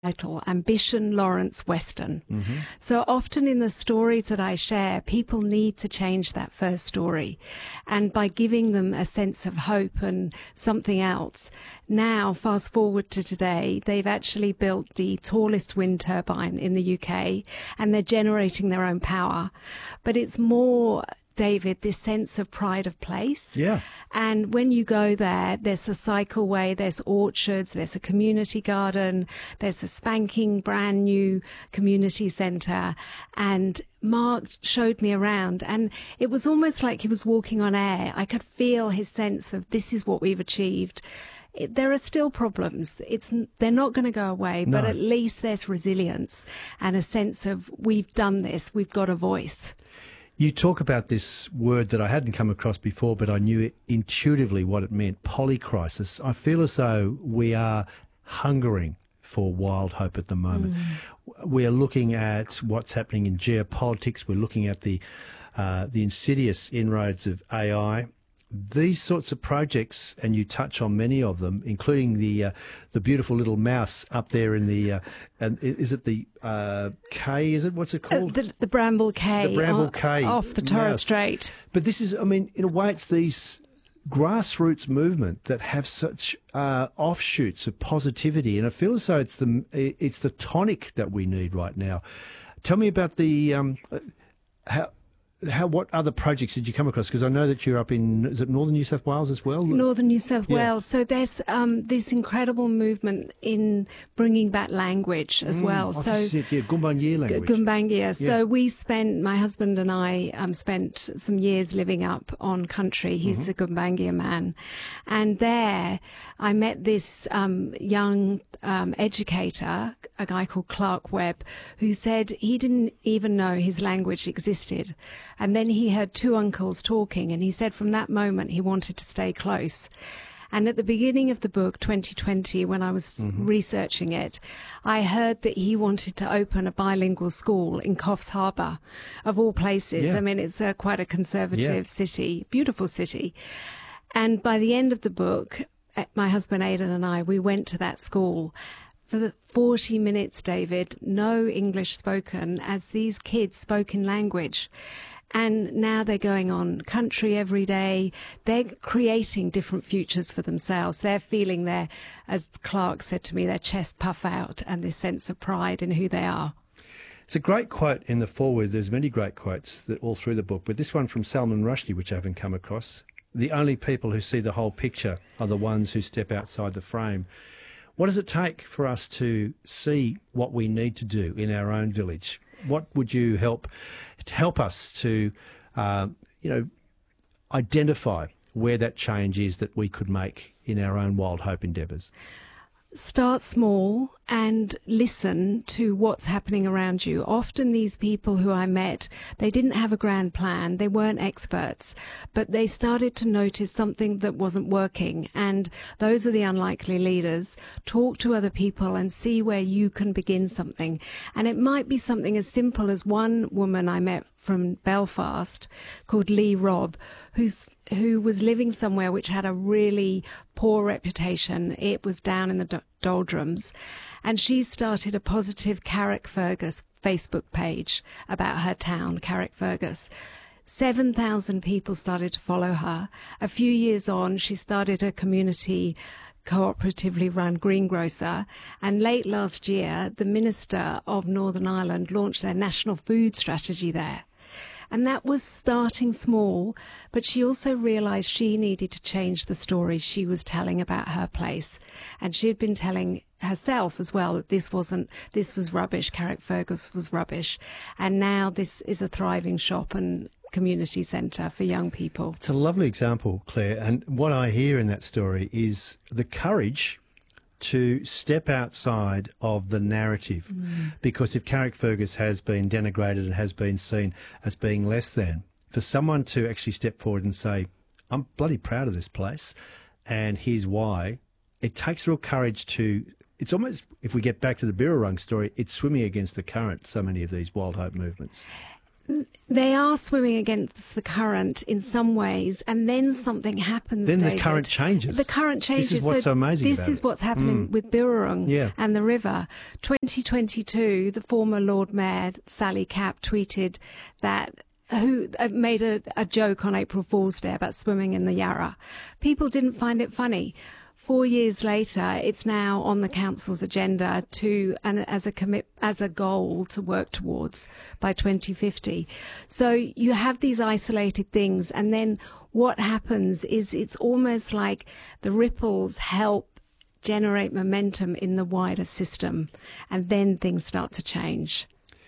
title, Ambition Lawrence Weston. So often in the stories that I share, people need to change that first story. And by giving them a sense of hope and something else, now, fast forward to today, they've actually built the tallest wind turbine in the UK, and they're generating their own power. But it's more, David, this sense of pride of place. Yeah. And when you go there, there's a cycleway, there's orchards, there's a community garden, there's a spanking brand new community centre. And Mark showed me around, and it was almost like he was walking on air. I could feel his sense of, this is what we've achieved. There are still problems. They're not going to go away, but at least there's resilience and a sense of, we've done this, we've got a voice. You talk about this word that I hadn't come across before, but I knew intuitively what it meant, polycrisis. I feel as though we are hungering for wild hope at the moment. We are looking at what's happening in geopolitics. We're looking at the insidious inroads of AI. These sorts of projects, and you touch on many of them, including the beautiful little mouse up there in the, and is it the Cay? Is it, what's it called? The Bramble Cay. The Bramble Cay off the Torres mouse. Strait. But this is, I mean, in a way, it's these grassroots movement that have such offshoots of positivity, and I feel as though it's the tonic that we need right now. Tell me about the what other projects did you come across? Because I know that you're up in, is it Northern New South Wales as well? Northern New South Wales. So there's this incredible movement in bringing back language as well. So Gumbaynggirr language. Gumbaynggirr. Yeah. So we spent, my husband and I spent some years living up on country. He's a Gumbaynggirr man. And there I met this young educator, a guy called Clark Webb, who said he didn't even know his language existed. And then he heard two uncles talking, and he said from that moment he wanted to stay close. And at the beginning of the book, 2020, when I was researching it, I heard that he wanted to open a bilingual school in Coffs Harbour, of all places. Yeah. I mean, it's quite a conservative city, beautiful city. And by the end of the book, my husband Aidan and I, we went to that school. For the 40 minutes, David, no English spoken, as these kids spoke in language. And now they're going on country every day. They're creating different futures for themselves. They're feeling their, as Clark said to me, their chest puff out and this sense of pride in who they are. It's a great quote in the foreword. There's many great quotes that all through the book, but this one from Salman Rushdie, which I haven't come across. The only people who see the whole picture are the ones who step outside the frame. What does it take for us to see what we need to do in our own village? What would you help us to, identify where that change is that we could make in our own Wild Hope endeavours? Start small and listen to what's happening around you. Often these people who I met, they didn't have a grand plan. They weren't experts, but they started to notice something that wasn't working. And those are the unlikely leaders. Talk to other people and see where you can begin something. And it might be something as simple as one woman I met from Belfast called Lee Robb, who was living somewhere which had a really poor reputation. It was down in the doldrums. And she started a positive Carrickfergus Facebook page about her town, Carrickfergus. 7,000 people started to follow her. A few years on, she started a community cooperatively run greengrocer, and late last year the Minister of Northern Ireland launched their national food strategy there. And that was starting small, but she also realised she needed to change the story she was telling about her place. And she had been telling herself as well that this was rubbish, Carrickfergus was rubbish. And now this is a thriving shop and community centre for young people. It's a lovely example, Claire. And what I hear in that story is the courage to step outside of the narrative. Because if Carrickfergus has been denigrated and has been seen as being less than, for someone to actually step forward and say, I'm bloody proud of this place and here's why, it takes real courage to, it's almost, if we get back to the Birrarung story, it's swimming against the current, so many of these Wild Hope movements. They are swimming against the current in some ways, and then something happens. Then David. the current changes. The current changes. This is what's so amazing This about is it. what's happening with Birrarung and the river. 2022, the former Lord Mayor Sally Capp tweeted that who made a joke on April Fool's Day about swimming in the Yarra. People didn't find it funny. 4 years later, it's now on the council's agenda as a goal to work towards by 2050. So you have these isolated things, and then what happens is it's almost like the ripples help generate momentum in the wider system, and then things start to change.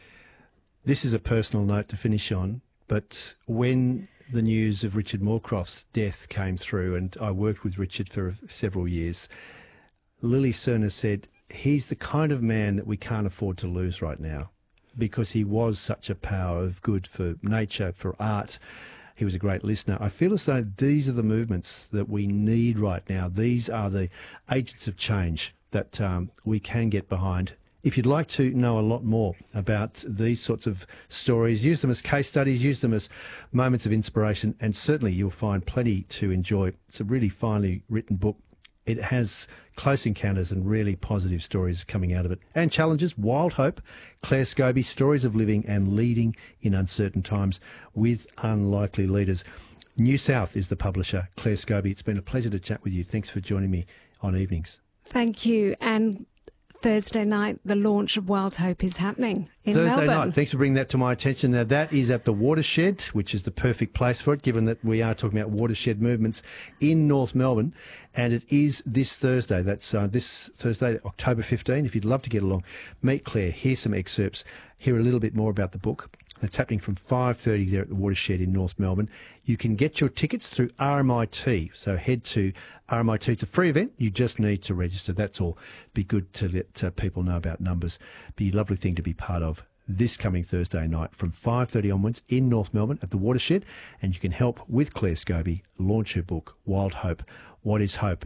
This is a personal note to finish on, but when the news of Richard Moorcroft's death came through, and I worked with Richard for several years, Lily Cerner said, he's the kind of man that we can't afford to lose right now, because he was such a power of good for nature, for art. He was a great listener. I feel as though these are the movements that we need right now. These are the agents of change that we can get behind. If you'd like to know a lot more about these sorts of stories, use them as case studies, use them as moments of inspiration, and certainly you'll find plenty to enjoy. It's a really finely written book. It has close encounters and really positive stories coming out of it. And challenges, Wild Hope, Claire Scobie, Stories of Living and Leading in Uncertain Times with Unlikely Leaders. New South is the publisher, Claire Scobie. It's been a pleasure to chat with you. Thanks for joining me on Evenings. Thank you. And Thursday night, the launch of Wild Hope is happening in Thursday Melbourne. night. Thanks for bringing that to my attention. Now, that is at the Watershed, which is the perfect place for it, given that we are talking about watershed movements in North Melbourne. And it is this Thursday. That's this Thursday, October 15. If you'd love to get along, meet Claire, hear some excerpts, hear a little bit more about the book. It's happening from 5:30 there at the Watershed in North Melbourne. You can get your tickets through RMIT. So head to RMIT. It's a free event. You just need to register. That's all. Be good to let people know about numbers. Be a lovely thing to be part of this coming Thursday night from 5:30 onwards in North Melbourne at the Watershed. And you can help with Claire Scobie launch her book, Wild Hope. What is hope?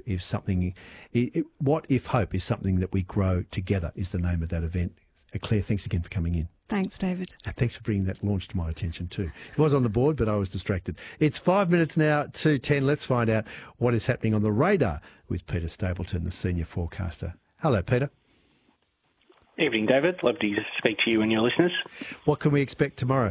What if hope is something that we grow together is the name of that event. Claire, thanks again for coming in. Thanks, David. And thanks for bringing that launch to my attention too. It was on the board, but I was distracted. It's 5 minutes now to 10. Let's find out what is happening on the radar with Peter Stapleton, the senior forecaster. Hello, Peter. Evening, David. Love to speak to you and your listeners. What can we expect tomorrow?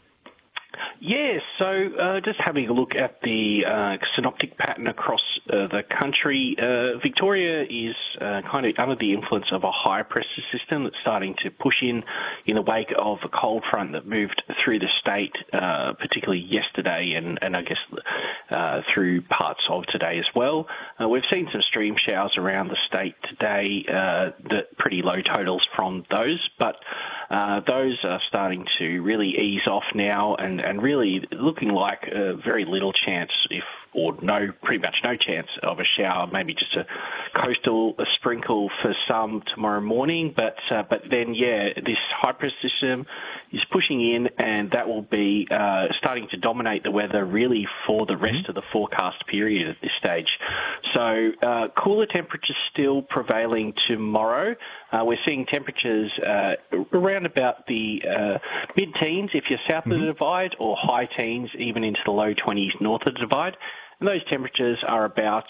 Yes, so just having a look at the synoptic pattern across the country, Victoria is kind of under the influence of a high pressure system that's starting to push in the wake of a cold front that moved through the state, particularly yesterday and I guess through parts of today as well. We've seen some stream showers around the state today, pretty low totals from those, but those are starting to really ease off now and really looking like very little chance, pretty much no chance of a shower, maybe just a coastal sprinkle for some tomorrow morning. But then, this high pressure system is pushing in, and that will be starting to dominate the weather really for the rest of the forecast period at this stage. So cooler temperatures still prevailing tomorrow. We're seeing temperatures around about the mid-teens if you're south of the Divide, or high teens even into the low 20s north of the Divide. And those temperatures are about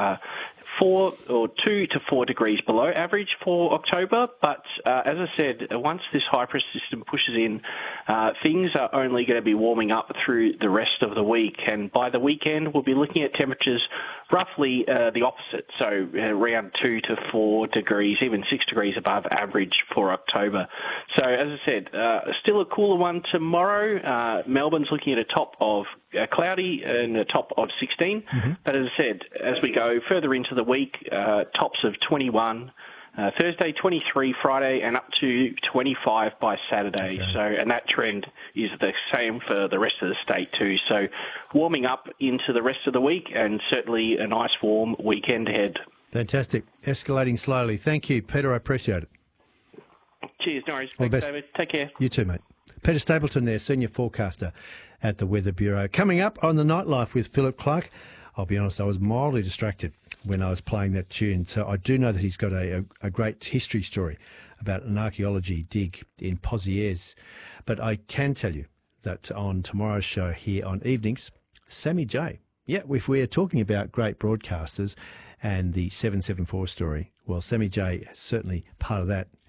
2 to 4 degrees below average for October. But as I said, once this high pressure system pushes in, things are only going to be warming up through the rest of the week. And by the weekend, we'll be looking at temperatures roughly the opposite. So around 2 to 4 degrees, even 6 degrees above average for October. So as I said, still a cooler one tomorrow. Melbourne's looking at a top of cloudy and a top of 16. But as I said, as we go further into the week, tops of 21, Thursday 23, Friday, and up to 25 by Saturday. Okay. So, and that trend is the same for the rest of the state too. So warming up into the rest of the week, and certainly a nice warm weekend ahead. Fantastic. Escalating slowly. Thank you, Peter. I appreciate it. Cheers, Norris. Thanks, David. Take care. You too, mate. Peter Stapleton there, senior forecaster at the Weather Bureau. Coming up on the Nightlife with Philip Clark. I'll be honest, I was mildly distracted when I was playing that tune. So I do know that he's got a great history story about an archaeology dig in Pozieres. But I can tell you that on tomorrow's show here on Evenings, Sammy J. Yeah, if we're talking about great broadcasters and the 774 story, well, Sammy J is certainly part of that